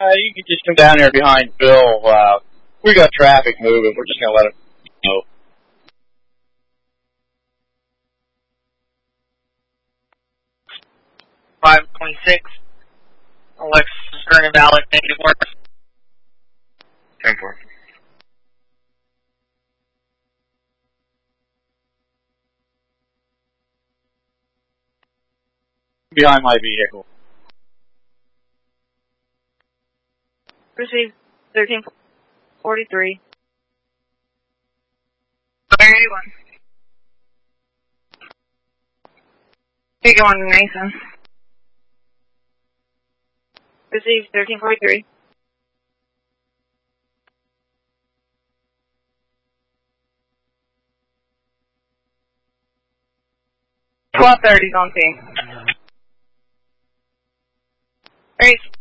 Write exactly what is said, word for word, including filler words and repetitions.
Uh, you can just come down there behind Bill. Uh, we got traffic moving. We're just going to let him know. five twenty-six. Alexis Vernon Valley, negative work. ten four. Behind my vehicle. Received thirteen forty-three. eighty-one. Hey, going to Nathan. Received thirteen forty-three. twelve thirty on team. Great.